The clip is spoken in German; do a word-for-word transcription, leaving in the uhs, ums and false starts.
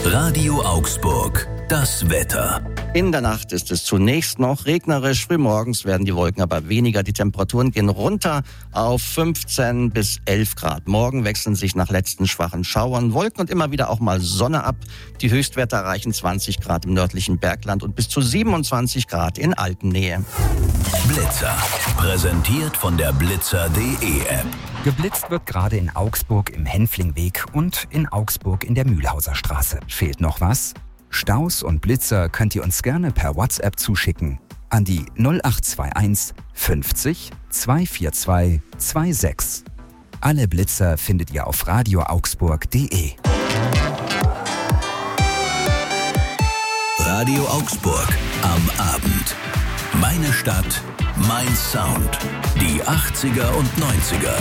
Radio Augsburg, das Wetter. In der Nacht ist es zunächst noch regnerisch. Frühmorgens werden die Wolken aber weniger. Die Temperaturen gehen runter auf fünfzehn bis elf Grad. Morgen wechseln sich nach letzten schwachen Schauern Wolken und immer wieder auch mal Sonne ab. Die Höchstwerte erreichen zwanzig Grad im nördlichen Bergland und bis zu siebenundzwanzig Grad in Alpennähe. Blitzer, präsentiert von der blitzer punkt de App. Geblitzt wird gerade in Augsburg im Hänflingweg und in Augsburg in der Mühlhauser Straße. Fehlt noch was? Staus und Blitzer könnt ihr uns gerne per WhatsApp zuschicken an die null acht zwei eins fünfzig zweihundertvierundzwanzig sechsundzwanzig. Alle Blitzer findet ihr auf radio augsburg punkt de. Radio Augsburg am Abend. Meine Stadt, mein Sound. Die achtziger und neunziger.